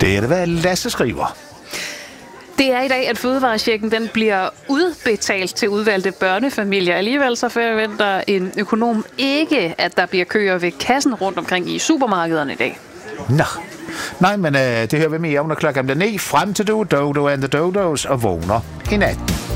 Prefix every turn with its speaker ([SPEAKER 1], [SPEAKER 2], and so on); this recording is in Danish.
[SPEAKER 1] Det er det, hvad Lasse skriver.
[SPEAKER 2] Det er i dag, at fødevarechecken den bliver udbetalt til udvalgte børnefamilier. Alligevel så forventer en økonom ikke, at der bliver køer ved kassen rundt omkring i supermarkederne i dag.
[SPEAKER 1] Nå. Nej, men det hører vi mere om, når klokken bliver 9 frem til Dodo and the Dodos og vågner i nat.